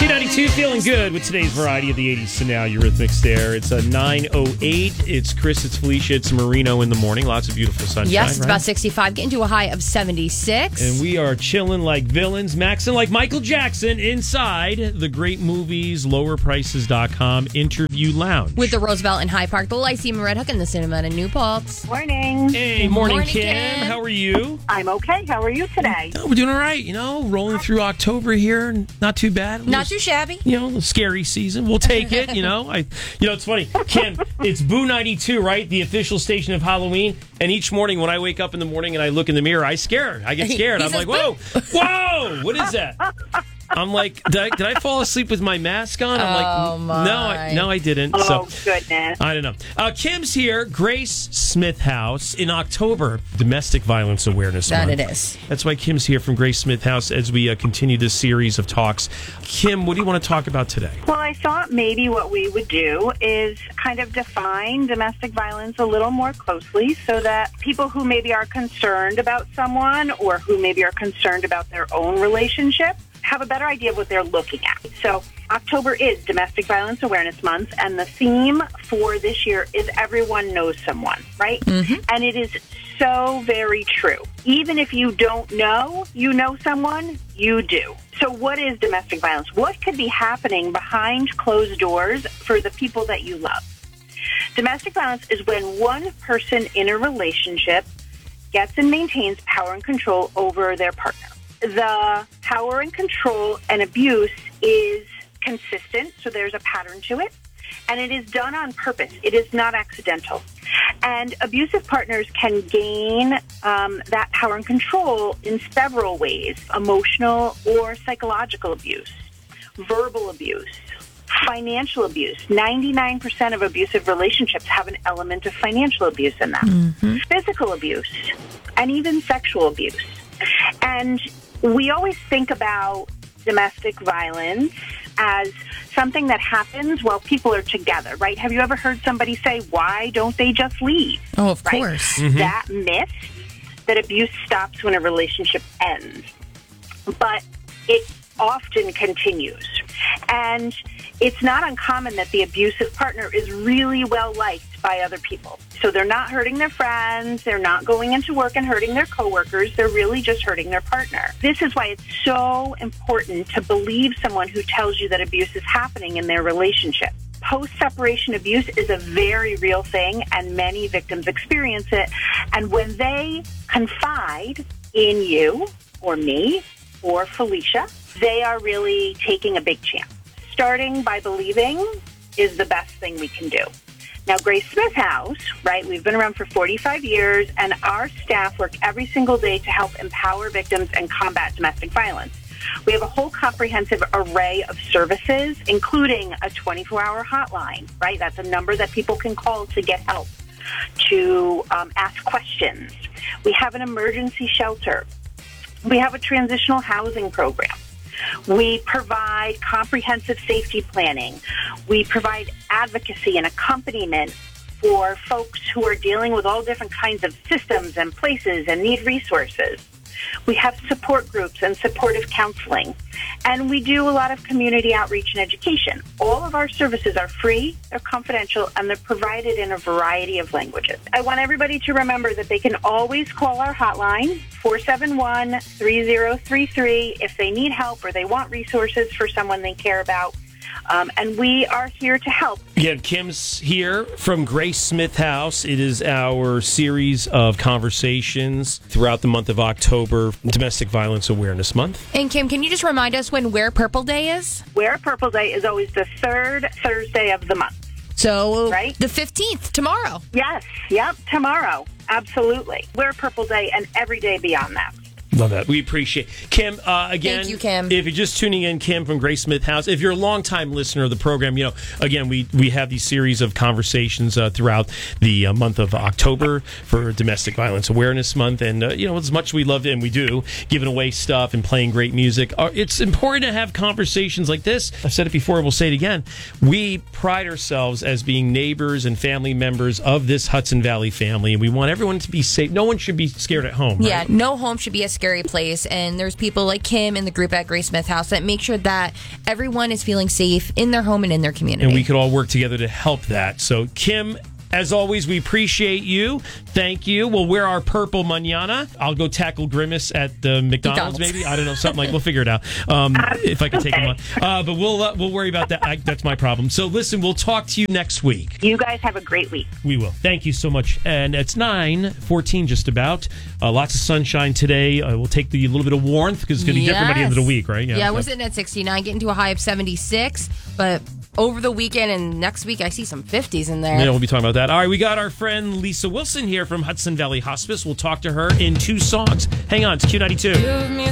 C92 feeling good with today's variety of the 80s to now. Eurythmics there. It's a 9:08. It's Chris, it's Felicia, it's Marino in the morning. Lots of beautiful sunshine. Yes, it's right? about 65, getting to a high of 76. And we are chilling like villains, maxing like Michael Jackson inside the great movies, lowerprices.com interview lounge. With the Roosevelt in High Park, the Lyceum in Red Hook, and the Cinema in New Paltz. Morning. Hey, morning, Morning, Kim. Kim. How are you? I'm okay. How are you today? Oh, we're doing all right. Rolling through October here. Not too bad. Not too shabby. A scary season. We'll take it. It's funny, Kim. It's Boo 92, right? The official station of Halloween. And each morning when I wake up in the morning and I look in the mirror, I get scared. I'm like, whoa, what is that? I'm like, did I fall asleep with my mask on? I'm like, no, I didn't. Oh, goodness. I don't know. Kim's here, Grace Smith House in October, Domestic Violence Awareness Month. That it is. That's why Kim's here from Grace Smith House as we continue this series of talks. Kim, what do you want to talk about today? Well, I thought maybe what we would do is kind of define domestic violence a little more closely so that people who maybe are concerned about someone or who maybe are concerned about their own relationship have a better idea of what they're looking at. So October is Domestic Violence Awareness Month, and the theme for this year is everyone knows someone, right? Mm-hmm. And it is so very true. Even if you don't know you know someone, you do. So what is domestic violence? What could be happening behind closed doors for the people that you love? Domestic violence is when one person in a relationship gets and maintains power and control over their partner. The power and control and abuse is consistent, so there's a pattern to it, and it is done on purpose. It is not accidental. And abusive partners can gain that power and control in several ways: emotional or psychological abuse, verbal abuse, financial abuse. 99% of abusive relationships have an element of financial abuse in them. Mm-hmm. Physical abuse, and even sexual abuse. And we always think about domestic violence as something that happens while people are together, right? Have you ever heard somebody say, why don't they just leave? Oh, of right? course. Mm-hmm. That myth that abuse stops when a relationship ends. But it often continues. And it's not uncommon that the abusive partner is really well liked by other people. So they're not hurting their friends, they're not going into work and hurting their coworkers, they're really just hurting their partner. This is why it's so important to believe someone who tells you that abuse is happening in their relationship. Post-separation abuse is a very real thing, and many victims experience it. And when they confide in you, or me, or Felicia, they are really taking a big chance. Starting by believing is the best thing we can do. Now, Grace Smith House, right, we've been around for 45 years, and our staff work every single day to help empower victims and combat domestic violence. We have a whole comprehensive array of services, including a 24-hour hotline, right? That's a number that people can call to get help, to ask questions. We have an emergency shelter. We have a transitional housing program. We provide comprehensive safety planning. We provide advocacy and accompaniment for folks who are dealing with all different kinds of systems and places and need resources. We have support groups and supportive counseling. And we do a lot of community outreach and education. All of our services are free, they're confidential, and they're provided in a variety of languages. I want everybody to remember that they can always call our hotline, 471-3033, if they need help or they want resources for someone they care about. And we are here to help. Again, Kim's here from Grace Smith House. It is our series of conversations throughout the month of October, Domestic Violence Awareness Month. And Kim, can you just remind us when Wear Purple Day is? Wear Purple Day is always the third Thursday of the month. So, right? The 15th, tomorrow. Yes, yep, tomorrow. Absolutely. Wear Purple Day and every day beyond that. Love that. We appreciate Kim. Again, thank you, Kim. If you're just tuning in, Kim from Grace Smith House. If you're a longtime listener of the program, again, we have these series of conversations throughout the month of October for Domestic Violence Awareness Month. And, as much as we love it, and we do, giving away stuff and playing great music, it's important to have conversations like this. I've said it before, we'll say it again. We pride ourselves as being neighbors and family members of this Hudson Valley family, and we want everyone to be safe. No one should be scared at home. Yeah, right? no home should be a scary scary place, and there's people like Kim and the group at Grace Smith House that make sure that everyone is feeling safe in their home and in their community. And we could all work together to help that. So, Kim, as always, we appreciate you. Thank you. We'll wear our purple mañana. I'll go tackle Grimace at the McDonald's, maybe. I don't know, something like. We'll figure it out if I can take him on. But we'll worry about that. That's my problem. So listen, we'll talk to you next week. You guys have a great week. We will. Thank you so much. And it's 9:14 just about. Lots of sunshine today. We'll take a little bit of warmth because it's going to be different by the end of the week, right? Yeah, we're sitting at 69, getting to a high of 76, but over the weekend and next week, I see some 50s in there. Yeah, we'll be talking about that. All right, we got our friend Lisa Wilson here from Hudson Valley Hospice. We'll talk to her in 2 songs. Hang on, it's Q92. Give me